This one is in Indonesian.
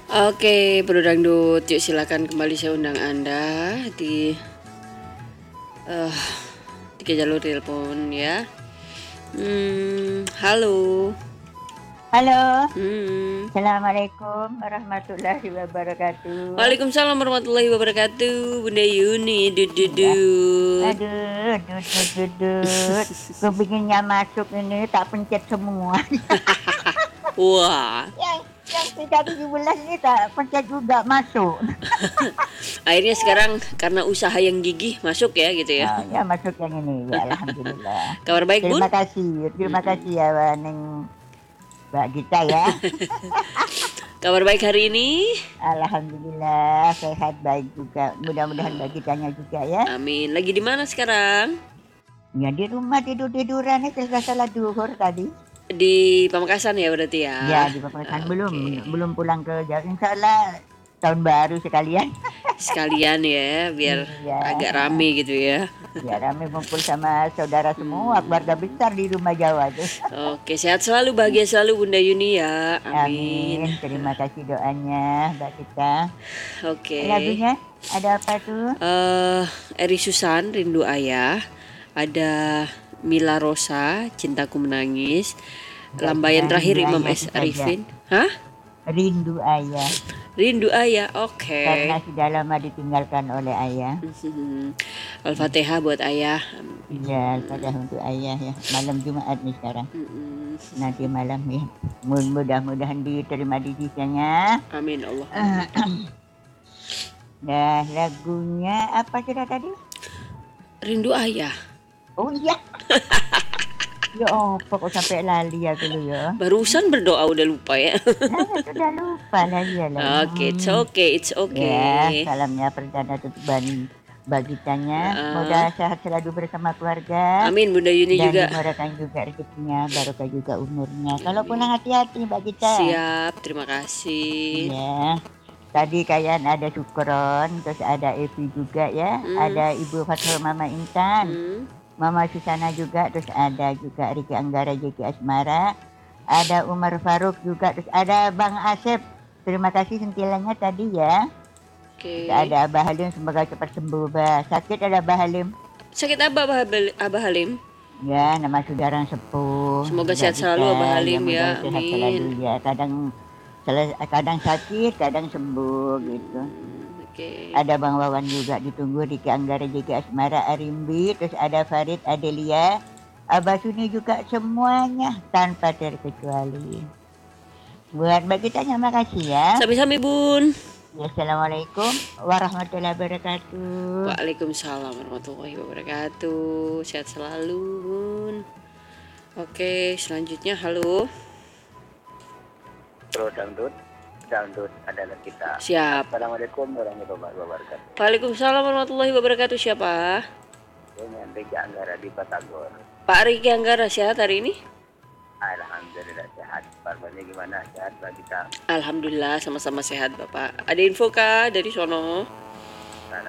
Oke, Bro Dangdut, yuk silakan kembali saya undang Anda di eh 3 jalur telepon ya. Halo. Halo, Hmm. Assalamualaikum warahmatullahi wabarakatuh. Waalaikumsalam warahmatullahi wabarakatuh, Bunda Yuni. Ya, Dudut. aduh, dudut. Kepinginnya masuk ini tak pencet semua. Wah, Yang tidak 17 ini tak pencet juga masuk. akhirnya sekarang karena usaha yang gigih masuk ya gitu ya. Oh, ya masuk yang ini, ya alhamdulillah. Kabar baik, Bun? Terima kasih ya Neng Mbak Gita ya. Kabar baik hari ini? Alhamdulillah sehat baik juga. Mudah-mudahan Mbak Gitanya juga ya. Amin. Lagi di mana sekarang? Ya di rumah tiduran itu sudah salat duhur tadi. Di Pamekasan ya berarti ya? Ya di Pamekasan Oke. belum pulang ke Jawa. Insya Allah tahun baru sekalian. Sekalian ya, biar Iya, agak rame gitu ya. ya rame kumpul sama saudara semua, keluarga besar di rumah Jawa tuh. Oke, sehat selalu, bahagia selalu Bunda Yuni ya. Amin. Amin. Terima kasih doanya, Mbak Kita. Oke. Lagunya ada apa tuh? Eri Susan, Rindu Ayah. Ada Mila Rosa, Cintaku Menangis. Lambaian terakhir Rindu Imam Ayah S. itu saja. Arifin. Hah? Rindu Ayah. Rindu Ayah, oke. Karena sudah lama ditinggalkan oleh ayah. Al-Fatihah buat Ayah. Iya, pada untuk ayah ya. Malam Jumat nih sekarang. Nanti malam ya. Mudah-mudahan diterima didikannya. Amin Allah. Nah, lagunya apa sudah tadi? Rindu Ayah. Oh iya. Ya apa kok sampai lali ya dulu ya. Barusan berdoa udah lupa ya. Nah, sudah lupa lah ya lah. Oke, it's okay, it's Ya, okay. salamnya perdana tutupan bagitanya. Semoga sehat selalu bersama keluarga. Amin, Bunda Yuni Dan juga. dimurahkan juga rezekinya, barokah juga umurnya. Kalau pulang hati-hati Mbak Gita. Siap, terima kasih. Ya. Tadi kayak ada Sukron, terus ada Evi juga ya, ada Ibu Fatul Mama Intan, Mama Susana juga, terus ada juga Riki Anggara Jeki Asmara, ada Umar Faruk juga, terus ada Bang Asep. Terima kasih sentilannya tadi ya. Oke. Ada Abah Halim, semoga cepat sembuh. Sakit ada Abah Halim. Sakit apa Abah Halim? Ya, nama saudara sepuh. Semoga sehat selalu Abah Halim ya. Sehat selalu ya. Kadang sakit, kadang sembuh gitu. Oke. Ada Bang Wawan juga ditunggu, Riki Anggara Jeki Asmara Arimbi, terus ada Farid Adelia, Abah Suni juga, semuanya tanpa terkecuali. Buat Mbak Gita terima kasih ya. Sami-sami Bun. Ya, Assalamualaikum warahmatullahi wabarakatuh. Waalaikumsalam warahmatullahi wabarakatuh. Sehat selalu Bun. Oke, selanjutnya halo. Bro Dangdut adalah kita. Siap. Assalamualaikum warahmatullahi wabarakatuh. Waalaikumsalam warahmatullahi wabarakatuh. Siapa? Dengan Riki Anggara di Batagor. Pak Riki Anggara sehat hari ini? Alhamdulillah sehat. Kabarnya gimana? Sehat Mbak Gita? Alhamdulillah sama-sama sehat Bapak. Ada info kah dari sono?